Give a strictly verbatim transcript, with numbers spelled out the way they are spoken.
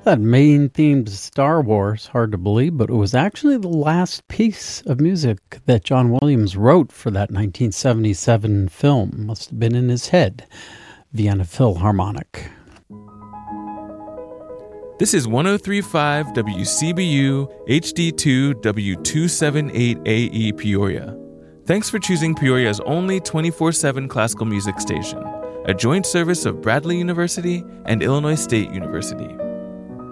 That main theme to Star Wars, hard to believe, but it was actually the last piece of music that John Williams wrote for that nineteen seventy-seven film. Must have been in his head. Vienna Philharmonic. This is one oh three point five W C B U H D two W two seventy-eight A E Peoria. Thanks for choosing Peoria's only twenty-four seven classical music station, a joint service of Bradley University and Illinois State University.